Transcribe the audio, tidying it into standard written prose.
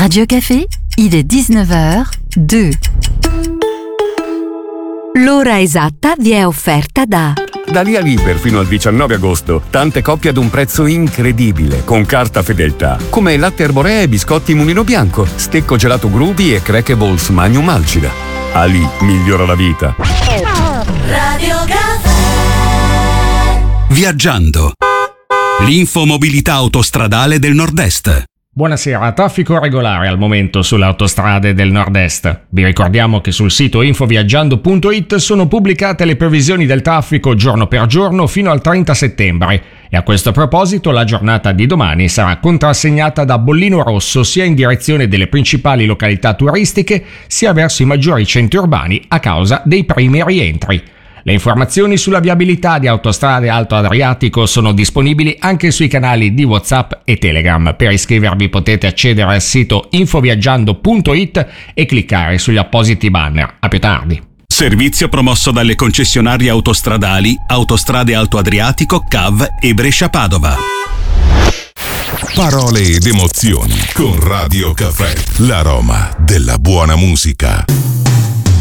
Radio Café, il est 19h02. L'ora esatta vi è offerta da Via Liber fino al 19 agosto. Tante coppie ad un prezzo incredibile, con carta fedeltà. Come latte Arborea e biscotti Mulino Bianco, stecco gelato Grubi e Crackable Magnum Alcida. Ali migliora la vita. Radio Café. Viaggiando. L'infomobilità autostradale del Nord-Est. Buonasera, traffico regolare al momento sulle autostrade del Nord-Est. Vi ricordiamo che sul sito infoviaggiando.it sono pubblicate le previsioni del traffico giorno per giorno fino al 30 settembre e a questo proposito la giornata di domani sarà contrassegnata da bollino rosso sia in direzione delle principali località turistiche sia verso i maggiori centri urbani a causa dei primi rientri. Le informazioni sulla viabilità di Autostrade Alto Adriatico sono disponibili anche sui canali di WhatsApp e Telegram. Per iscrivervi potete accedere al sito infoviaggiando.it e cliccare sugli appositi banner. A più tardi. Servizio promosso dalle concessionarie autostradali Autostrade Alto Adriatico, CAV e Brescia-Padova. Parole ed emozioni con Radio Café, l'aroma della buona musica.